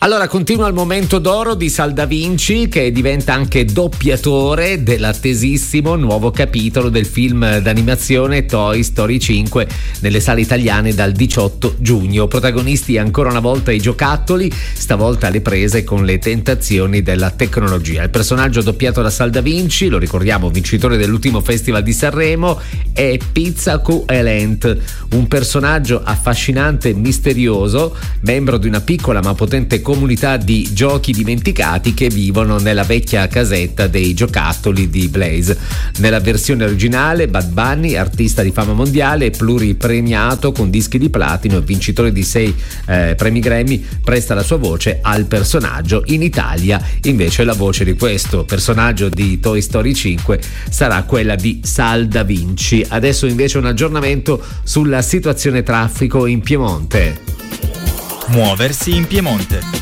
Allora continua il momento d'oro di Sal Da Vinci, che diventa anche doppiatore dell'attesissimo nuovo capitolo del film d'animazione Toy Story 5 nelle sale italiane dal 18 giugno. Protagonisti ancora una volta i giocattoli, stavolta alle prese con le tentazioni della tecnologia. Il personaggio doppiato da Sal Da Vinci, lo ricordiamo vincitore dell'ultimo Festival di Sanremo, è Pizzacu Elent, un personaggio affascinante e misterioso, membro di una piccola ma potente comunità di giochi dimenticati che vivono nella vecchia casetta dei giocattoli di Blaze. Nella versione originale Bad Bunny, artista di fama mondiale, pluripremiato con dischi di platino e vincitore di 6 premi Grammy, presta la sua voce al personaggio. In Italia invece la voce di questo personaggio di Toy Story 5 sarà quella di Sal Da Vinci. Adesso invece un aggiornamento sulla situazione traffico in Piemonte. Muoversi in Piemonte.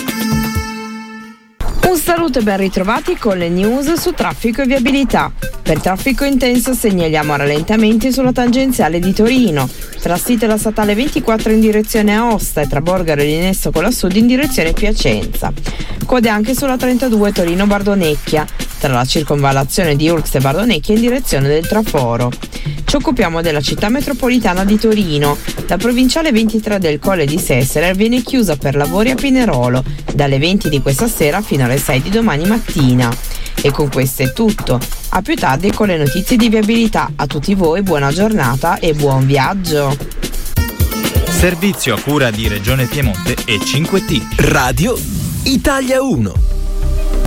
Un saluto e ben ritrovati con le news su traffico e viabilità. Per traffico intenso segnaliamo rallentamenti sulla tangenziale di Torino, tra Sito e la statale 24 in direzione Aosta e tra Borgaro e Linesto con la Sud in direzione Piacenza. Code anche sulla 32 Torino-Bardonecchia, tra la circonvallazione di Urx e Bardonecchia in direzione del Traforo. Ci occupiamo della città metropolitana di Torino. La provinciale 23 del Colle di Sessere viene chiusa per lavori a Pinerolo dalle 20 di questa sera fino alle 6 di domani mattina. E con questo è tutto. A più tardi con le notizie di viabilità. A tutti voi buona giornata e buon viaggio. Servizio a cura di Regione Piemonte e 5T. Radio Italia 1.